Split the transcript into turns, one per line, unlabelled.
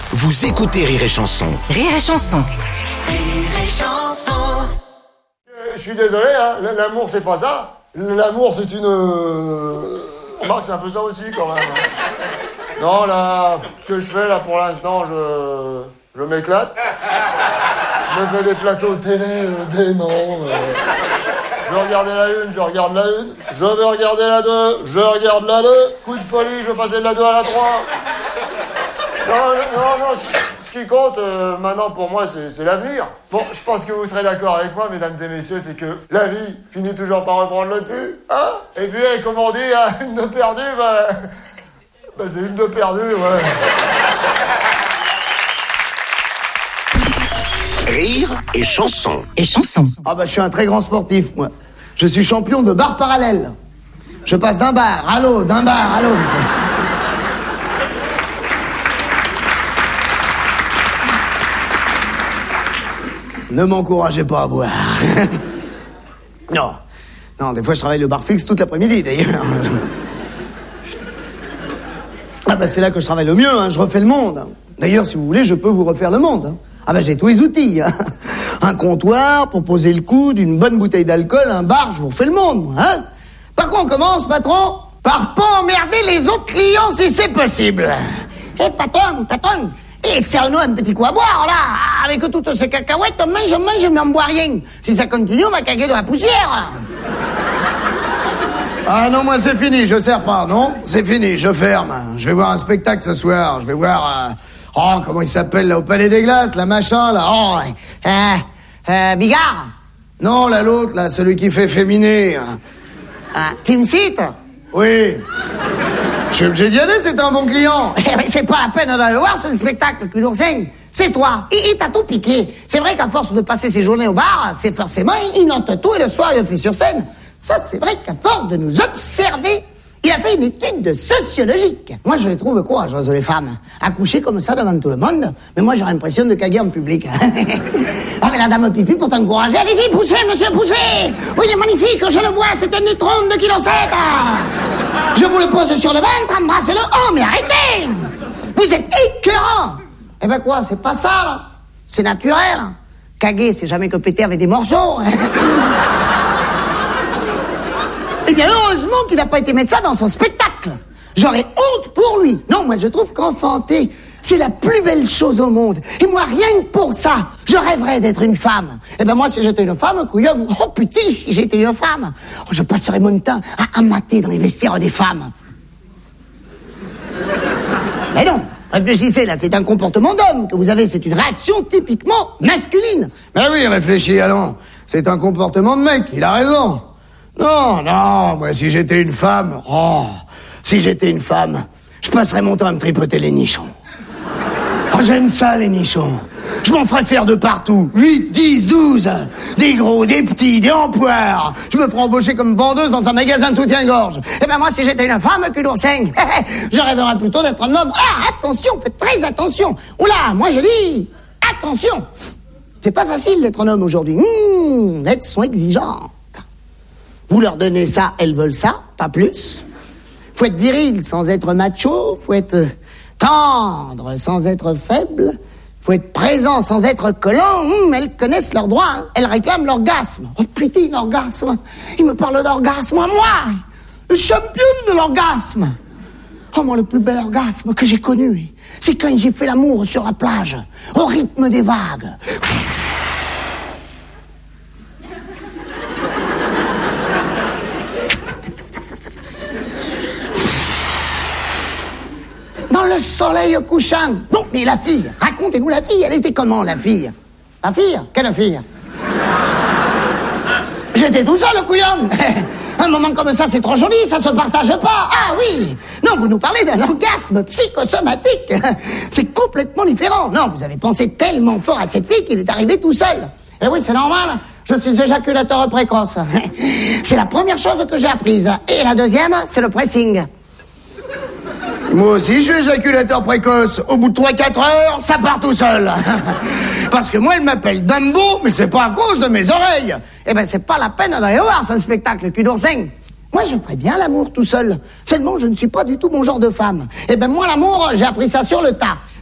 Vous écoutez Rire et Chanson.
Rire et Chanson.
Rire et Chanson.
Je suis désolé, hein, l'amour c'est pas ça. L'amour c'est une... Remarque, c'est un peu ça aussi quand même. Non, là, ce que je fais là pour l'instant, je m'éclate. Je fais des plateaux télé déments. Je veux regarder la une, je regarde la une. Je veux regarder la 2, je regarde la 2. Coup de folie, je veux passer de la 2 à la 3. Non, ce qui compte maintenant pour moi, c'est l'avenir. Bon, je pense que vous serez d'accord avec moi, mesdames et messieurs, c'est que la vie finit toujours par reprendre le dessus. Hein? Et puis, comme on dit, une de perdue, c'est une de perdue, ouais.
Rire et Chanson.
Et Chanson.
Ah je suis un très grand sportif, moi. Je suis champion de barre parallèle. Je passe d'un bar à l'autre, d'un bar à l'autre. Ne m'encouragez pas à boire. Non, des fois je travaille le bar fixe toute l'après-midi, d'ailleurs. C'est là que je travaille le mieux, hein. Je refais le monde. D'ailleurs, si vous voulez, je peux vous refaire le monde. J'ai tous les outils. Hein. Un comptoir pour poser le coude, une bonne bouteille d'alcool, un bar, je vous refais le monde, moi, hein. Par quoi on commence, patron? Par pas emmerder les autres clients si c'est possible. Patron, serre-nous un petit coup à boire, là. Avec toutes ces cacahuètes, on mange, mais on boit rien. Si ça continue, on va caguer de la poussière. Ah non, moi c'est fini, je sers pas, non? C'est fini, je ferme. Je vais voir un spectacle ce soir, je vais voir... comment il s'appelle, là, au Palais des Glaces, la machin, là. Bigard? Non, là, l'autre, là, celui qui fait féminer. Team Seat? Oui. Je suis obligé d'y aller, c'est un bon client. C'est pas la peine d'aller voir ce spectacle, cul d'oursin. C'est toi. Il t'a tout piqué. C'est vrai qu'à force de passer ses journées au bar, c'est forcément, il note tout et le soir, il le fait sur scène. Ça, c'est vrai qu'à force de nous observer, il a fait une étude de sociologique. Moi, je les trouve courageuses, les femmes. Accoucher comme ça devant tout le monde. Mais moi, j'ai l'impression de caguer en public. Mais la dame pipi, pour t'encourager, allez-y, poussez, monsieur, poussez. Oui, il est magnifique, je le vois, c'est un neutron de 2,7 kg. Je vous le pose sur le ventre, embrassez-le. Oh, mais arrêtez. Vous êtes écœurant. Quoi, c'est pas ça, là. C'est naturel. Caguer, c'est jamais que péter avec des morceaux. Eh bien, heureusement qu'il n'a pas été mettre ça dans son spectacle. J'aurais honte pour lui. Non, moi, je trouve qu'enfanter, c'est la plus belle chose au monde. Et moi, rien que pour ça, je rêverais d'être une femme. Moi, si j'étais une femme, couillon, oh putain, si j'étais une femme, je passerais mon temps à mater dans les vestiaires des femmes. Mais non, réfléchissez, là, c'est un comportement d'homme que vous avez, c'est une réaction typiquement masculine. Mais oui, réfléchis, allons. C'est un comportement de mec, il a raison. Non, moi, si j'étais une femme, je passerais mon temps à me tripoter les nichons. J'aime ça, les nichons. Je m'en ferais faire de partout. 8, 10, 12. Des gros, des petits, des empoires. Je me ferais embaucher comme vendeuse dans un magasin de soutien-gorge. Moi, si j'étais une femme, cul d'oursin, je rêverais plutôt d'être un homme. Attention, faites très attention. Oula, moi je dis, attention. C'est pas facile d'être un homme aujourd'hui. Elles sont exigeantes. Vous leur donnez ça, elles veulent ça, pas plus. Faut être viril sans être macho, faut être tendre sans être faible, faut être présent sans être collant. Elles connaissent leurs droits, hein. Elles réclament l'orgasme. Oh putain, l'orgasme. Il me parle d'orgasme, moi, championne de l'orgasme. Moi, le plus bel orgasme que j'ai connu, c'est quand j'ai fait l'amour sur la plage, au rythme des vagues. Dans le soleil couchant. Bon, mais la fille, racontez-nous la fille. Elle était comment, la fille? La fille? Quelle fille? J'étais tout seul, le couillon. Un moment comme ça, c'est trop joli, ça se partage pas. Ah oui. Non, vous nous parlez d'un orgasme psychosomatique. C'est complètement différent. Non, vous avez pensé tellement fort à cette fille qu'il est arrivé tout seul. Eh oui, c'est normal. Je suis éjaculateur précoce. C'est la première chose que j'ai apprise. Et la deuxième, c'est le pressing. Moi aussi, je suis éjaculateur précoce. Au bout de 3-4 heures, ça part tout seul. Parce que moi, elle m'appelle Dumbo, mais c'est pas à cause de mes oreilles. Eh ben, c'est pas la peine d'aller voir ce spectacle, cul d'oursin. Moi, je ferais bien l'amour tout seul. Seulement, je ne suis pas du tout mon genre de femme. Eh ben, moi, l'amour, j'ai appris ça sur le tas.